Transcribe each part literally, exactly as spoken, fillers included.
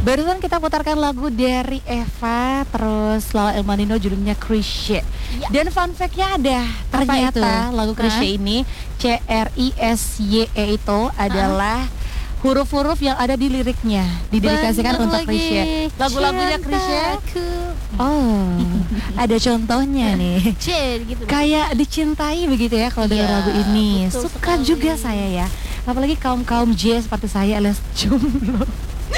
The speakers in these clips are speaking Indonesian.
Barusan kita putarkan lagu dari Eva, terus Lala Elmanino judulnya Krisye. Ya. Dan fun fact-nya ada, Apa ternyata itu? lagu Krisye ini C R I S Y E itu adalah huruf-huruf yang ada di liriknya, didedikasikan Bener untuk lagi. Krisye. Lagu-lagunya Krisye. Cintaku. Oh, ada contohnya nih. C gitu. Kayak dicintai begitu ya kalau dengar Iya, lagu ini. betul Suka sekali. juga saya ya. Apalagi kaum-kaum J seperti saya alias jomblo.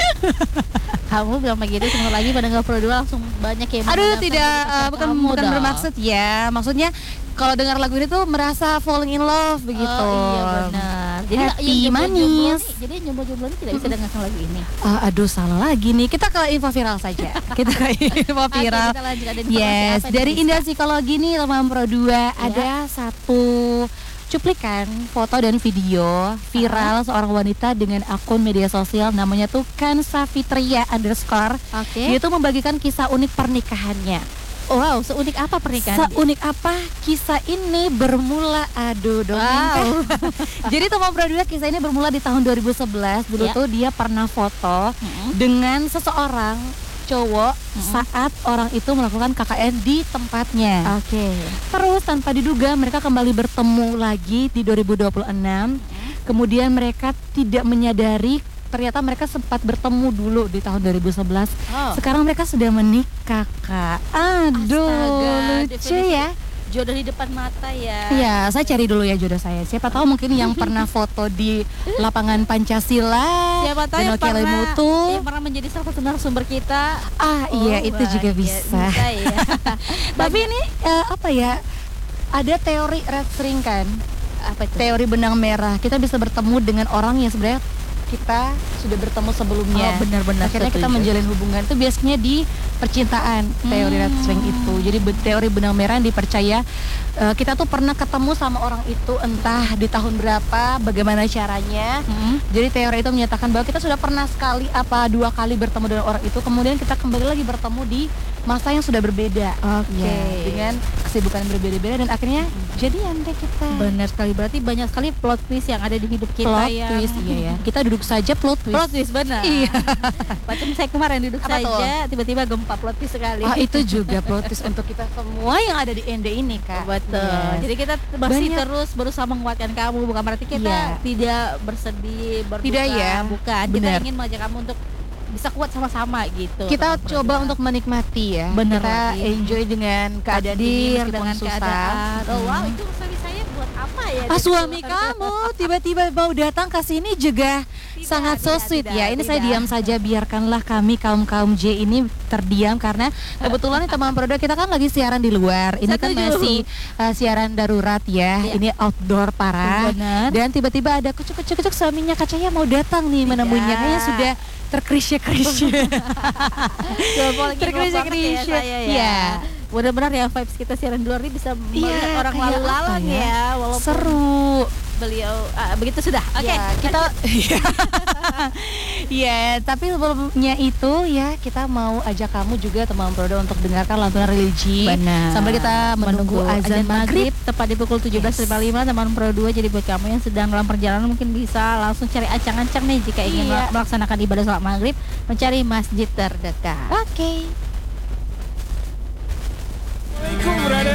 Kamu bilang begitu, sebentar lagi pada nggak pro dua langsung banyak yang Aduh mengandalkan tidak, kehidupan uh, bukan kamu bukan dong. bermaksud ya. Maksudnya kalau dengar lagu ini tuh merasa falling in love begitu. Oh, iya benar. Jadi Happy, yang jomblo-jomblo manis. nih- Jadi yang jomblo-jomblo ini tidak bisa dengarkan lagu ini. Ah, aduh salah lagi nih. Kita ke info viral saja. Kita ke info viral. Oke, kita lanjut. Ada informasi Yes, apa dari nih, Indah Psikologi nih teman Pro dua Iya. ada satu cuplikan foto dan video viral seorang wanita dengan akun media sosial namanya tuh Kansa Fitria underscore. Oke. Dia tuh membagikan kisah unik pernikahannya. Wow, seunik apa pernikahan? Seunik apa kisah ini bermula? Aduh dong. Wow. Jadi teman Pro dua kisah ini bermula di tahun dua ribu sebelas. Dulu Ya. tuh dia pernah foto Mm-mm. dengan seseorang cowok saat orang itu melakukan K K N di tempatnya. Oke. Terus tanpa diduga mereka kembali bertemu lagi di dua ribu dua puluh enam. Kemudian mereka tidak menyadari ternyata mereka sempat bertemu dulu di tahun dua ribu sebelas. Oh. Sekarang mereka sudah menikah, Kak. Aduh, Astaga, lucu definisi ya. Jodoh di depan mata ya. Iya, saya cari dulu ya jodoh saya. Siapa tahu mungkin yang pernah foto di lapangan Pancasila, Siapa tahu Danau yang pernah, Kelimutu. yang pernah menjadi salah satu narasumber kita. Ah, iya Oh, itu juga bahagia. bisa. Bisa ya. Tapi ini eh, apa ya? Ada teori red string kan? Apa itu? Teori benang merah. Kita bisa bertemu dengan orang yang sebenarnya kita sudah bertemu sebelumnya. Oh, benar-benar Akhirnya kita setuju. menjalin hubungan itu biasanya di percintaan, teori red string itu. Jadi be- teori benang merah yang dipercaya eh, kita tuh pernah ketemu sama orang itu entah di tahun berapa, bagaimana caranya. Mm-mm. Jadi teori itu menyatakan bahwa kita sudah pernah sekali apa dua kali bertemu dengan orang itu, kemudian kita kembali lagi bertemu di masa yang sudah berbeda. Oke. Ya, dengan kesibukan yang berbeda-beda dan akhirnya jadian deh kita. Benar sekali, berarti banyak sekali plot twist yang ada di hidup kita Plot yang twist, iya ya. Kita duduk saja plot twist. Plot twist benar. Iya. Macam saya kemarin duduk Apa tuh? saja tiba-tiba gempa plot twist sekali. Ah, itu juga plot twist untuk kita semua yang ada di N D ini, Kak. Betul. Yes. Jadi kita masih Banyak. terus berusaha menguatkan kamu, bukan berarti kita Iya. tidak bersedih, berduka. Tidak ya. Bukan. Benar. Kita ingin mengajak kamu untuk bisa kuat sama-sama gitu. Kita teman-teman coba berdua. untuk menikmati ya. Bener kita lagi. enjoy dengan keadaan ini Hadir meskipun dengan susah. keadaan. Oh wow, Hmm. itu suami saya buat apa ya? Ah, Jadi suami keluar- kamu tiba-tiba mau datang ke sini juga Tidak, sangat so tidak, sweet tidak, ya. Ini saya tidak. diam saja, biarkanlah kami kaum-kaum J ini terdiam karena kebetulan nih teman produk kita kan lagi siaran di luar. Ini kan Setuju. masih uh, siaran darurat ya. Iya. Ini outdoor parah. Benar. Dan tiba-tiba ada kucuk-kucuk suaminya Kacanya mau datang nih menemuinya. Iya. Kayaknya sudah terkrisye-krisye. Terkrisye Terkrisye-krisye. ya. Iya. Benar-benar ya vibes kita siaran di luar ini bisa melihat Iya, orang kayak lalu lalang apa ya? ya, walaupun Seru. beliau ah, begitu sudah. Oke, Ya, kita ya, tapi sebelumnya itu ya kita mau ajak kamu juga teman Prodo untuk dengarkan lantunan religi. Benar. Sambil kita menunggu, azan maghrib. tepat di pukul tujuh belas lewat lima teman Pro dua. Jadi buat kamu yang sedang dalam perjalanan mungkin bisa langsung cari ancang-ancang nih jika ingin Iya. melaksanakan ibadah sholat maghrib, mencari masjid terdekat. Oke.